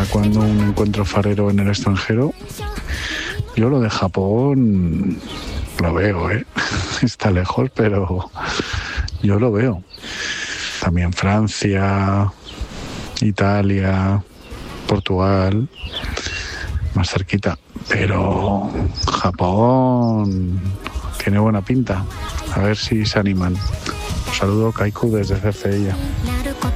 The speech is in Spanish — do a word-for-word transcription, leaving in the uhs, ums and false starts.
cuándo un encuentro farero en el extranjero. Yo lo de Japón lo veo, ¿eh? Está lejos, pero yo lo veo. También Francia, Italia, Portugal, más cerquita. Pero Japón tiene buena pinta. A ver si se animan. Un saludo, Kaiku, desde Cercedilla.